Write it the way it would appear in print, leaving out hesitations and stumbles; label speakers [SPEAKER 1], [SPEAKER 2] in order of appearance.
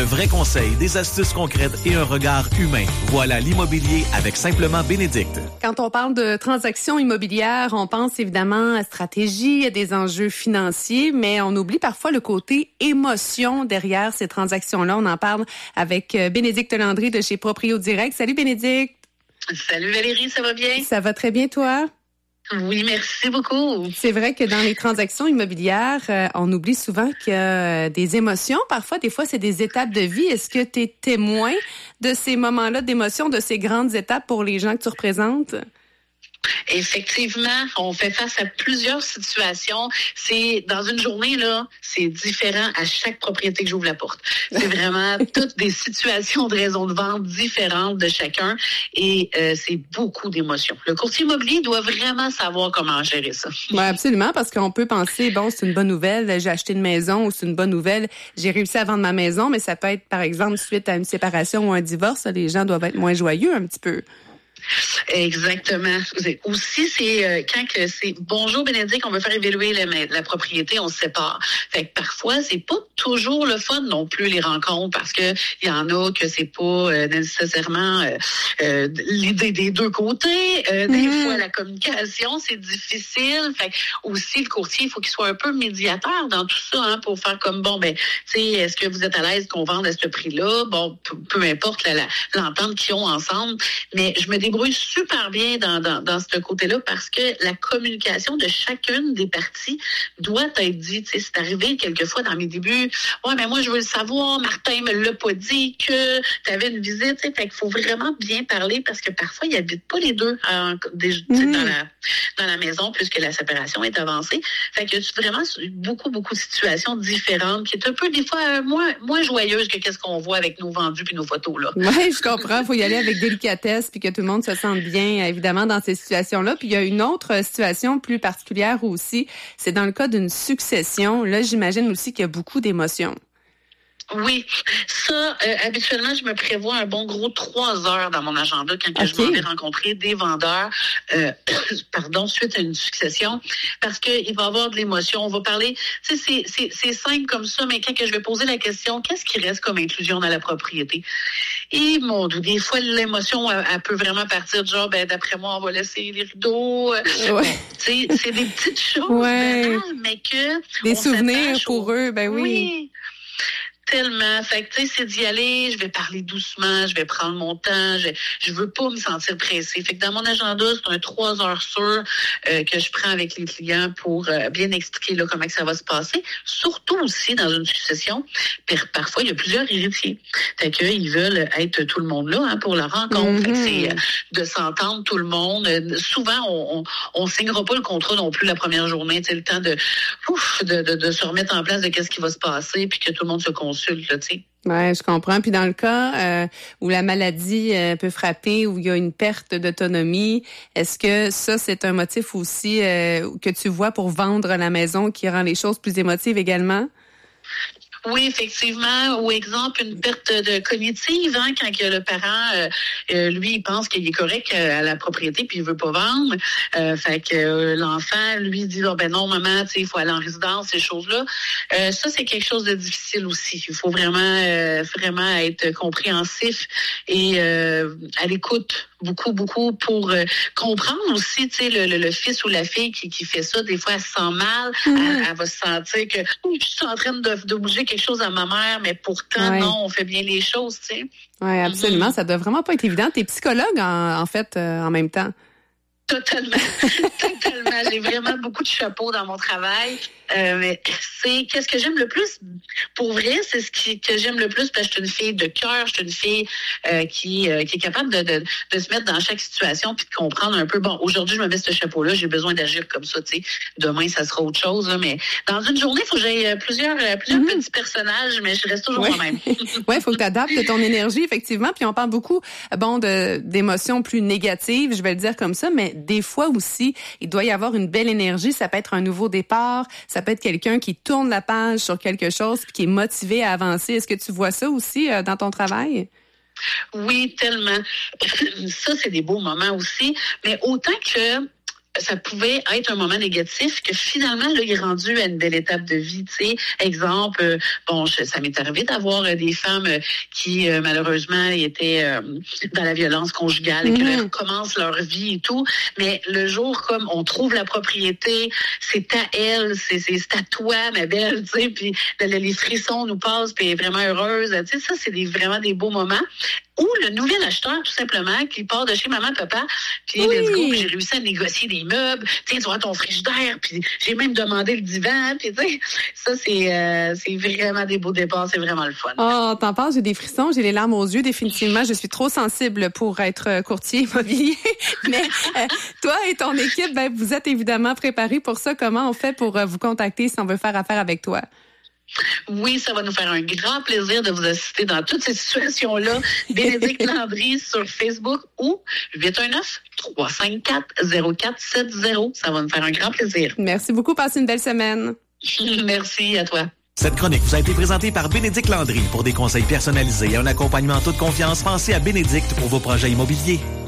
[SPEAKER 1] vrais conseils, des astuces concrètes et un regard humain. Voilà l'immobilier avec Simplement Bénédicte.
[SPEAKER 2] Quand on parle de transactions immobilières, on pense évidemment à stratégie, à des enjeux financiers, mais on oublie parfois le côté émotion derrière ces transactions-là. On en parle avec Bénédicte Landry de chez Proprio Direct. Salut Bénédicte.
[SPEAKER 3] Salut Valérie, ça va bien?
[SPEAKER 2] Ça va très bien, toi?
[SPEAKER 3] Oui, merci beaucoup.
[SPEAKER 2] C'est vrai que dans les transactions immobilières, on oublie souvent qu'il y a des émotions. Parfois, des fois, c'est des étapes de vie. Est-ce que tu es témoin de ces moments-là d'émotion, de ces grandes étapes pour les gens que tu représentes?
[SPEAKER 3] Effectivement, on fait face à plusieurs situations. C'est dans une journée là, c'est différent à chaque propriété que j'ouvre la porte. C'est vraiment toutes des situations de raison de vente différentes de chacun et c'est beaucoup d'émotions. Le courtier immobilier doit vraiment savoir comment gérer ça.
[SPEAKER 2] Oui, absolument, parce qu'on peut penser, bon, c'est une bonne nouvelle, j'ai acheté une maison, ou c'est une bonne nouvelle, j'ai réussi à vendre ma maison, mais ça peut être, par exemple, suite à une séparation ou un divorce, les gens doivent être moins joyeux un petit peu.
[SPEAKER 3] Exactement. Aussi, c'est quand que c'est bonjour Bénédicte, on veut faire évaluer la propriété, on se sépare. Fait que parfois, c'est pas toujours le fun non plus les rencontres parce que il y en a que c'est pas nécessairement l'idée des deux côtés. Des fois, la communication, c'est difficile. Fait que aussi, le courtier, il faut qu'il soit un peu médiateur dans tout ça, hein, pour faire comme bon, ben, tu sais, est-ce que vous êtes à l'aise qu'on vende à ce prix-là? Bon, peu importe l'entente qu'ils ont ensemble. Mais je me débrouille super bien dans ce côté-là parce que la communication de chacune des parties doit être dite. Tu sais, c'est arrivé quelquefois dans mes débuts. Ouais, mais moi, je veux le savoir. Martin me l'a pas dit que tu avais une visite. Tu sais, fait qu'il faut vraiment bien parler parce que parfois, ils habitent pas les deux dans la maison puisque la séparation est avancée. Fait que c'est vraiment beaucoup de situations différentes qui est un peu, des fois, moins joyeuses que qu'est-ce qu'on voit avec nos vendus puis nos photos, là.
[SPEAKER 2] Oui, je comprends. Faut y aller avec délicatesse puis que tout le monde se sente bien, évidemment, dans ces situations-là. Puis il y a une autre situation plus particulière aussi, c'est dans le cas d'une succession. Là, j'imagine aussi qu'il y a beaucoup d'émotions.
[SPEAKER 3] Oui, ça, habituellement, je me prévois un bon gros 3 heures dans mon agenda quand je m'en vais rencontrer des vendeurs, suite à une succession, parce que il va y avoir de l'émotion. On va parler, tu sais, c'est simple comme ça, mais quand je vais poser la question, qu'est-ce qui reste comme inclusion dans la propriété? Et des fois, l'émotion, elle peut vraiment partir du genre, ben, d'après moi, on va laisser les rideaux. Ouais. Tu sais, c'est des petites choses banales, mais que...
[SPEAKER 2] Des souvenirs pour eux, ben oui.
[SPEAKER 3] Oui. Tellement. Fait que, tu sais, c'est d'y aller, je vais parler doucement, je vais prendre mon temps, je veux pas me sentir pressée. Fait que dans mon agenda, c'est un 3 heures sûr que je prends avec les clients pour bien expliquer là comment que ça va se passer. Surtout aussi dans une succession, parfois, il y a plusieurs héritiers. Fait qu'ils veulent être tout le monde là, hein, pour la rencontre. Fait que c'est de s'entendre tout le monde. Souvent, on signera pas le contrat non plus la première journée. Tu sais, le temps de se remettre en place de qu'est-ce qui va se passer puis que tout le monde se consulte. Oui,
[SPEAKER 2] je comprends. Puis dans le cas où la maladie peut frapper, où il y a une perte d'autonomie, est-ce que ça, c'est un motif aussi que tu vois pour vendre la maison qui rend les choses plus émotives également?
[SPEAKER 3] Oui, effectivement. Ou exemple, une perte de cognitive, hein, quand que le parent, lui, il pense qu'il est correct à la propriété puis il veut pas vendre. Fait que l'enfant, lui, dit ben non, maman, tu sais, il faut aller en résidence, ces choses-là. Ça, c'est quelque chose de difficile aussi. Il faut vraiment être compréhensif et à l'écoute beaucoup pour comprendre aussi, tu sais, le fils ou la fille qui fait ça. Des fois, elle se sent mal. Elle va se sentir que je suis en train de bouger quelque chose à ma mère, mais pourtant, non, on fait bien les choses, tu sais.
[SPEAKER 2] Oui, absolument. Ça doit vraiment pas être évident. T'es psychologue, en fait, en même temps.
[SPEAKER 3] Totalement. J'ai vraiment beaucoup de chapeaux dans mon travail. Mais c'est qu'est-ce que j'aime le plus. Pour vrai, c'est que j'aime le plus parce que je suis une fille de cœur, je suis une fille qui est capable de se mettre dans chaque situation puis de comprendre un peu. Bon, aujourd'hui, je me mets ce chapeau-là, j'ai besoin d'agir comme ça, tu sais. Demain, ça sera autre chose, là, mais dans une journée, il faut que j'aie plusieurs petits personnages, mais je reste toujours moi-même.
[SPEAKER 2] Oui, il faut que tu adaptes ton énergie, effectivement. Puis on parle beaucoup, d'émotions plus négatives, je vais le dire comme ça, mais des fois aussi, il doit y avoir une belle énergie. Ça peut être un nouveau départ, ça peut être quelqu'un qui tourne la page sur quelque chose puis qui est motivé à avancer. Est-ce que tu vois ça aussi dans ton travail?
[SPEAKER 3] Oui, tellement. Ça, c'est des beaux moments aussi. Mais autant que ça pouvait être un moment négatif que finalement, là, il est rendu à une belle étape de vie. Tu sais, exemple, ça m'est arrivé d'avoir des femmes qui, malheureusement, étaient dans la violence conjugale et qui recommencent leur vie et tout. Mais le jour, comme on trouve la propriété, c'est à elle, c'est à toi, ma belle, tu sais, puis les frissons nous passent, puis elle est vraiment heureuse. Tu sais, ça, c'est vraiment des beaux moments. Ou le nouvel acheteur, tout simplement, qui part de chez maman, papa, puis let's go, puis j'ai réussi à négocier des meubles, tiens, tu vois ton frigidaire, puis j'ai même demandé le divan, puis tu sais, ça, c'est vraiment des beaux départs, c'est vraiment le fun.
[SPEAKER 2] Oh, t'en parles, j'ai des frissons, j'ai les larmes aux yeux, définitivement, je suis trop sensible pour être courtier immobilier, mais toi et ton équipe, vous êtes évidemment préparés pour ça. Comment on fait pour vous contacter si on veut faire affaire avec toi?
[SPEAKER 3] Oui, ça va nous faire un grand plaisir de vous assister dans toutes ces situations-là. Bénédicte Landry sur Facebook ou 819-354-0470. Ça va nous faire un grand plaisir.
[SPEAKER 2] Merci beaucoup. Passez une belle semaine.
[SPEAKER 3] Merci à toi.
[SPEAKER 1] Cette chronique vous a été présentée par Bénédicte Landry. Pour des conseils personnalisés et un accompagnement en toute confiance, pensez à Bénédicte pour vos projets immobiliers.